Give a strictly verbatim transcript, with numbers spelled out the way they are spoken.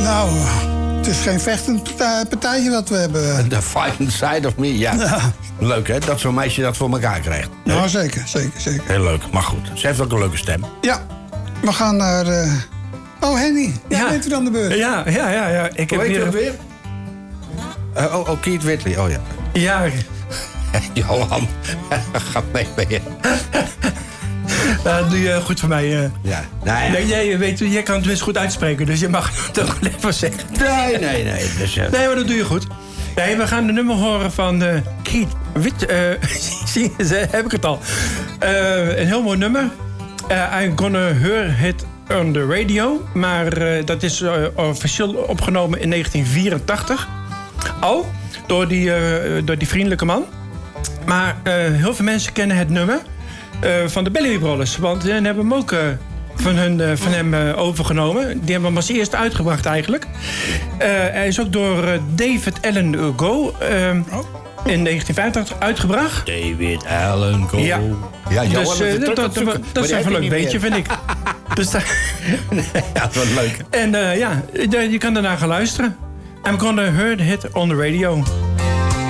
Nou, het is geen vechtend partijtje wat we hebben. The fighting side of me, ja. ja. Leuk, hè, dat zo'n meisje dat voor elkaar krijgt. Nou, zeker, zeker, zeker. Heel leuk, maar goed. Ze heeft ook een leuke stem. Ja, we gaan naar... Uh... Oh, Henny, jij ja. bent weer aan de beurt. Ja, ja, ja. ja. Ik Hoe heb heet weer... weer? Uh, oh, oh, Keith Whitley, oh ja. Ja. Johan, ga mee bij je. Dat doe je goed voor mij. Uh. Ja. Nou, ja. Nee, jij, weet, jij kan het best goed uitspreken, dus je mag het toch even zeggen. Nee, nee, nee. Dus, uh... Nee, maar dat doe je goed. Nee, we gaan de nummer horen van uh, Keith Whitley. Uh, zie je, heb ik het al. Uh, een heel mooi nummer. Uh, I'm gonna hear it on the radio. Maar uh, dat is uh, officieel opgenomen in negentien vierentachtig. Al, door die, uh, door die vriendelijke man. Maar uh, heel veel mensen kennen het nummer uh, van de Bellamy Brothers. Want die hebben hem ook uh, van, hun, uh, van hem uh, overgenomen. Die hebben hem als eerste uitgebracht eigenlijk. Uh, hij is ook door uh, David Allen Go uh, in negentien vijfentachtig uitgebracht. David Allen Go. Ja, ja dus uh, dat, dat, dat, dat is even een leuk beetje, vind ik. Dus dat... ja, wat leuk. En uh, ja, je kan daarna gaan luisteren. I'm gonna hear it on the radio.